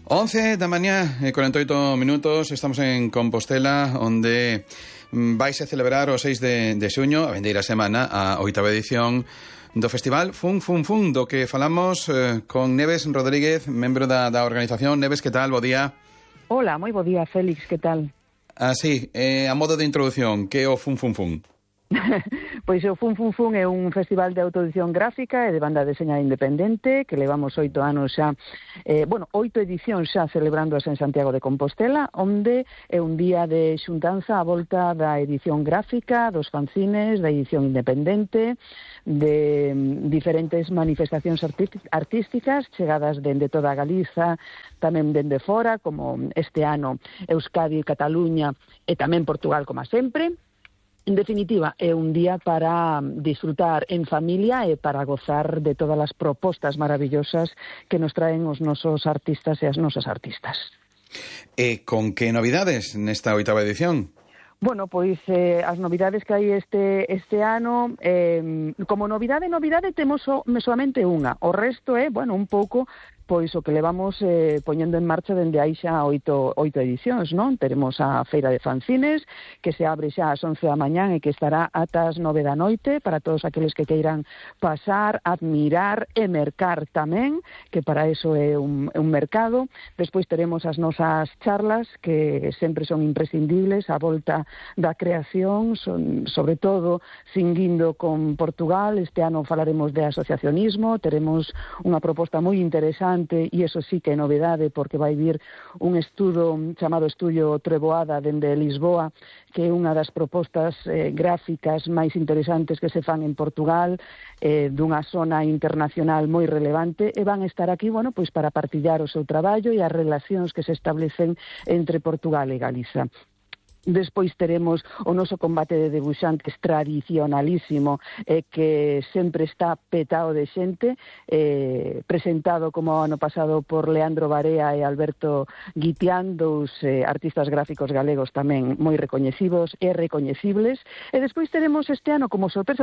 11 da mañá e 48 minutos, estamos en Compostela, onde vais a celebrar o 6 de xuño, a vindeira semana, a 8ª edición do Festival Fun Fun Fun, do que falamos con Neves Rodríguez, membro da organización. Neves, que tal? Bo día. Hola, moi bo día, Félix, que tal? Así, a modo de introducción, que é o Fun Fun Fun? Pois o Fun Fun Fun é un festival de autoedición gráfica e de banda deseñada independente que levamos 8 anos xa, 8 edicións xa celebrándoas en Santiago de Compostela, onde é un día de xuntanza á volta da edición gráfica, dos fanzines, da edición independente, de diferentes manifestacións artísticas chegadas dende toda Galiza, tamén dende fora, como este ano Euskadi, Cataluña e tamén Portugal, como sempre. En definitiva, é un día para disfrutar en familia e para gozar de todas as propostas maravillosas que nos traen os nosos artistas e as nosas artistas. E con que novidades nesta 8ª edición? Bueno, pois as novidades que hai este ano, como novidade temos soamente unha. O resto é, un pouco pois o que levamos poñendo en marcha dende aí xa 8 edicións, non? Teremos a Feira de Fanzines, que se abre xa ás 11 da mañá e que estará ata as 9 da noite para todos aqueles que queiran pasar, admirar e mercar tamén, que para eso é un mercado. Despois teremos as nosas charlas, que sempre son imprescindibles, a volta da creación, son, sobre todo, cinguindo con Portugal. Este ano falaremos de asociacionismo, teremos unha proposta moi interesante, e iso sí que é novedade, porque vai vir un estudo chamado Estudio Treboada dende Lisboa, que é unha das propostas gráficas máis interesantes que se fan en Portugal, dunha zona internacional moi relevante, e van estar aquí, pois para partillar o seu traballo e as relacións que se establecen entre Portugal e Galiza. Despois teremos o noso combate de debuxantes tradicionalísimo, que sempre está petado de xente, presentado como ano pasado por Leandro Barea e Alberto Guitián, dous artistas gráficos galegos tamén moi recoñecidos e recoñecibles. E despois teremos este ano como sorpresa,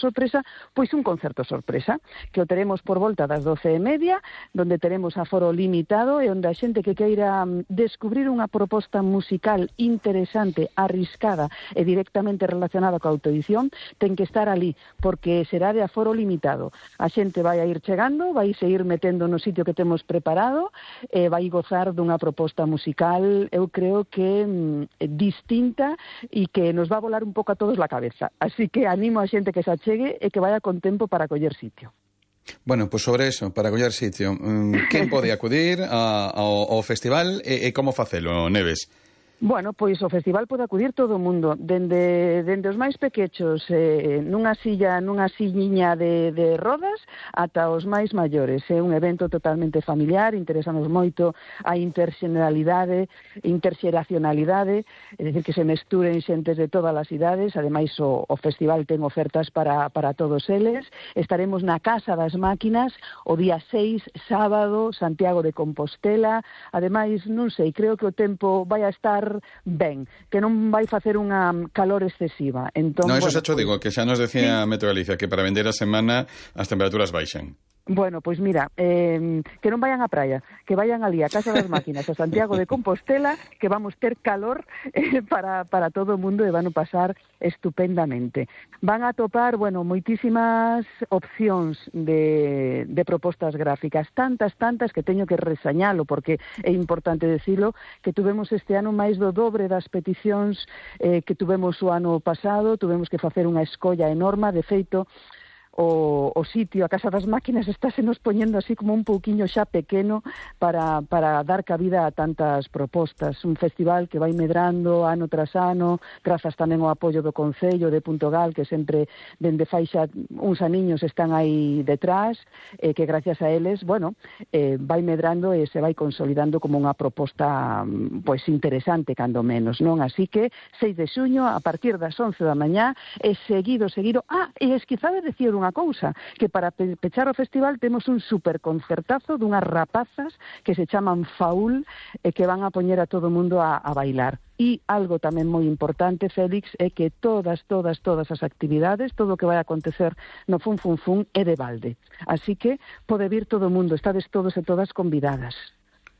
pois un concerto sorpresa, que o teremos por volta das 12:30, donde teremos aforo limitado e onde a xente que queira descubrir unha proposta musical interesante, arriscada e directamente relacionada coa autoedición, ten que estar ali, porque será de aforo limitado. A xente vai a ir chegando, vai seguir metendo no sitio que temos preparado, e vai gozar dunha proposta musical, eu creo que distinta, e que nos va a volar un pouco a todos la cabeza. Así que animo a xente que se achegue e que vaya con tempo para coller sitio. Bueno, pois sobre eso, para coller sitio, quen pode acudir ao festival e como facelo, Neves? Bueno, pois o festival pode acudir todo o mundo, dende os máis pequechos, nunha silliña de rodas, ata os máis maiores. É un evento totalmente familiar, interesanos moito a interxeracionalidade, é dicir, que se mesturen xentes de todas as idades. Ademais, o festival ten ofertas para todos eles. Estaremos na Casa das Máquinas o día 6, sábado, Santiago de Compostela. Ademais, non sei, creo que o tempo vai a estar ben, que non vai facer unha calor excesiva. Entón, no, eso xa cho digo, que xa nos decía Meteo Galicia, que para vender a semana as temperaturas baixan. Bueno, pois mira, que non vayan á praia, que vayan ali a Casa das Máquinas, a Santiago de Compostela, que vamos ter calor para todo o mundo e van a pasar estupendamente. Van a topar, moitísimas opcións de propostas gráficas, tantas que teño que resañalo, porque é importante decilo, que tuvemos este ano máis do dobre das peticións que tuvemos o ano pasado. Tuvemos que facer unha escolla enorme. De feito, o sitio, a Casa das Máquinas, estáse nos poñendo así como un pouquiño xa pequeno para dar cabida a tantas propostas. Un festival que vai medrando ano tras ano, grazas tamén ao apoio do Concello de Puntogal, que sempre dende fai xa uns aniños están aí detrás, que gracias a eles, vai medrando e se vai consolidando como unha proposta pois interesante, cando menos, non? Así que 6 de xuño, a partir das 11 da mañá, e seguido. E esquizade decir unha cousa, que para pechar o festival temos un superconcertazo dunhas rapazas que se chaman Faul, e que van a poñer a todo o mundo a bailar. E algo tamén moi importante, Félix, é que todas as actividades, todo o que vai acontecer no Fun Fun Fun é de balde. Así que pode vir todo o mundo, estades todos e todas convidadas.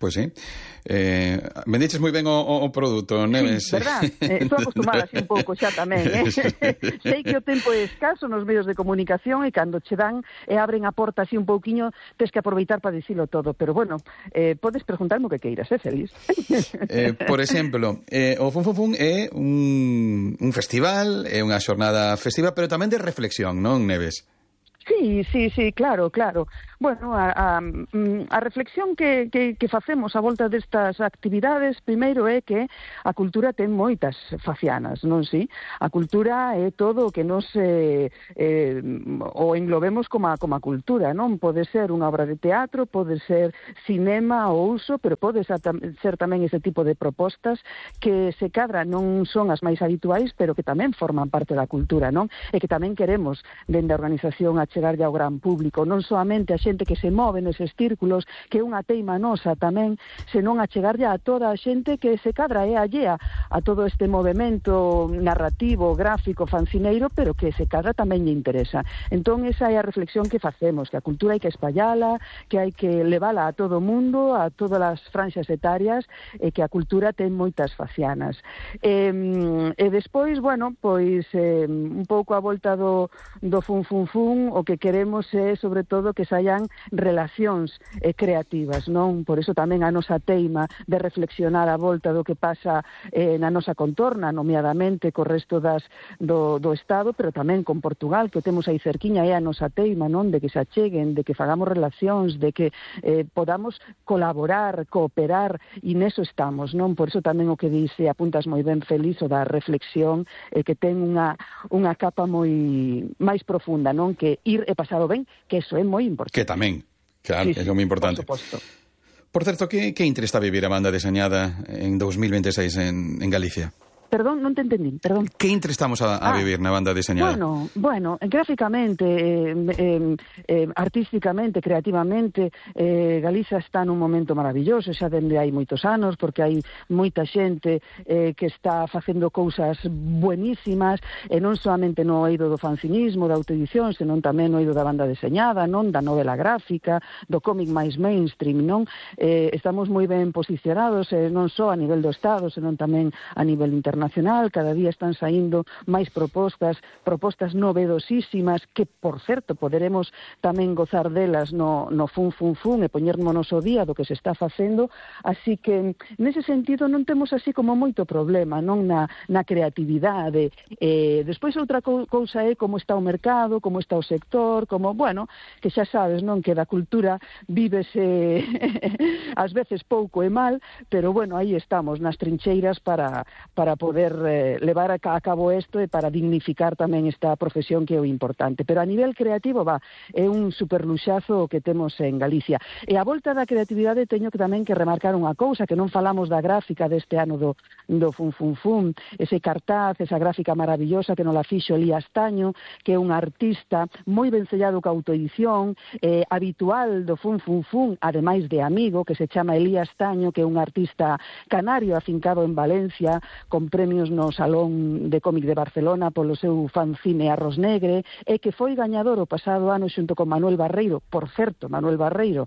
Pois sí. Vendiches moi ben o produto, Neves. Sí, verdad? Estou acostumada así un pouco xa tamén, Sei que o tempo é escaso nos medios de comunicación e cando che dan e abren a porta así un pouquiño, tes que aproveitar para dicilo todo, pero bueno, podes preguntarme o que queiras, feliz. Por exemplo, o Fun Fun Fun é un festival, é unha xornada festiva, pero tamén de reflexión, non, Neves? Sí, claro. Bueno, a reflexión que facemos a volta destas actividades, primeiro é que a cultura ten moitas facianas, non si? A cultura é todo o que nos o englobemos como a cultura, non? Pode ser unha obra de teatro, pode ser cinema ou uso, pero pode ser tamén ese tipo de propostas que se cadra non son as máis habituais, pero que tamén forman parte da cultura, non? E que tamén queremos, dende a organización, chegarlle ao gran público, non soamente a xente que se move neses círculos, que é unha teima nosa tamén, senón a chegarlle a toda a xente que se cadra é allea a todo este movimento narrativo, gráfico, fancineiro, pero que se cadra tamén lle interesa. Entón, esa é a reflexión que facemos, que a cultura hai que espallala, que hai que levala a todo o mundo, a todas as franxas etarias, e que a cultura ten moitas facianas. E despois, bueno, pois un pouco a volta do Fun Fun Fun, o que queremos é, sobre todo, que saian relacións creativas, non? Por iso tamén a nosa teima de reflexionar a volta do que pasa na nosa contorna, nomeadamente co resto do Estado, pero tamén con Portugal, que temos aí cerquiña, é a nosa teima, non? De que se acheguen, de que fagamos relacións, de que podamos colaborar, cooperar, e neso estamos, non? Por iso tamén o que dice, apuntas moi ben, Feliz, o da reflexión, que ten unha capa moi máis profunda, non? Que ir e pasado ben, que eso é moi importante. Que tamén, claro, sí, é moi importante. Por suposto. Por certo, que intre está a vivir a banda deseñada en 2026 en Galicia? Perdón, non te entendín, perdón. Que intre estamos a vivir na banda deseñada? Bueno, gráficamente, artísticamente, creativamente, Galiza está nun momento maravilloso, xa dende hai moitos anos, porque hai moita xente que está facendo cousas buenísimas, e non solamente no eido do fancinismo, da autoedición, senón tamén no eido da banda deseñada, non? Da novela gráfica, do cómic máis mainstream, non? Estamos moi ben posicionados, non só a nivel do Estado, senón tamén a nivel internacional. Cada día están saindo máis propostas novedosísimas que, por certo, poderemos tamén gozar delas no Fun Fun Fun e poñernos o día do que se está facendo, así que nese sentido non temos así como moito problema, non, na creatividade. Despois outra cousa é como está o mercado, como está o sector, como, bueno, que xa sabes, non, que da cultura vívese ás veces pouco e mal, pero bueno, aí estamos nas trincheiras para poder levar a cabo isto e para dignificar tamén esta profesión que é o importante. Pero a nivel creativo, é un superluxazo que temos en Galicia. E a volta da creatividade teño que tamén que remarcar unha cousa, que non falamos da gráfica deste ano do Fun Fun Fun, ese cartaz, esa gráfica maravillosa que non la fixo Elías Taño, que é un artista moi ben sellado ca autoedición, habitual do Fun Fun Fun, ademais de amigo, que se chama Elías Taño, que é un artista canario afincado en Valencia, con premios no Salón de Cómic de Barcelona polo seu fanzine Arroz Negre, e que foi gañador o pasado ano xunto con Manuel Barreiro, por certo, Manuel Barreiro,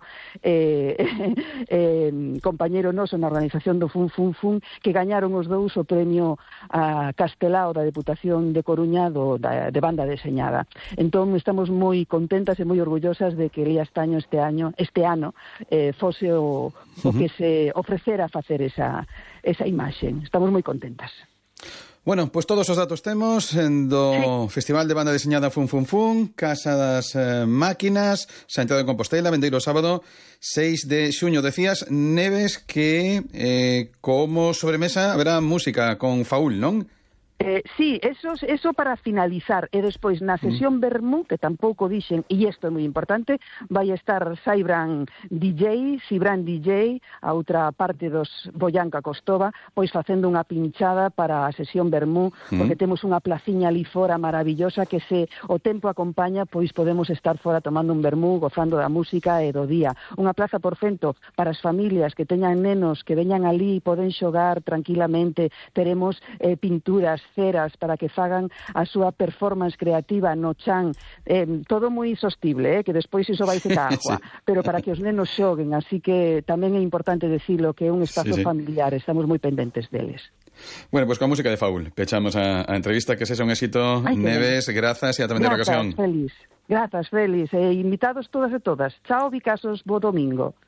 compañeiro noso na organización do Fun Fun Fun, que gañaron os dous o premio a Castelao da Deputación de Coruña de banda deseñada. Entón, estamos moi contentas e moi orgullosas de que Elías Taño este ano fose o que se ofrecera a facer esa imaxe. Estamos moi contentas. Bueno, pois todos os datos temos do Festival de Banda Deseñada Fun Fun Fun, Casa das Máquinas, Santiago de Compostela, vendeiro sábado 6 de xuño. Decías, Neves, que como sobremesa haberá música con Faúl, non? Sí, eso para finalizar. E despois na sesión Vermú, que tampouco dixen, e isto é moi importante, vai estar Cibran DJ, a outra parte dos Boyanca Costova, pois facendo unha pinchada para a sesión Vermú, porque temos unha placiña ali fora maravillosa que, se o tempo acompaña, pois podemos estar fora tomando un vermú, gozando da música e do día. Unha plaza, por cento, para as familias que teñan nenos que veñan ali e poden xogar tranquilamente. Teremos pinturas, ceras para que fagan a súa performance creativa no chan, todo moi sostible, que despois iso vai seca agua, sí. Pero para que os nenos xoguen, así que tamén é importante dicilo que é un espazo familiar, estamos moi pendentes deles. Bueno, pues con música de Faul pechamos a entrevista, que sexa un éxito. Neves, grazas e ata mañá ocasión. Grazas, Félix, e invitados todas e todas. Chao, Vicasos, bo domingo.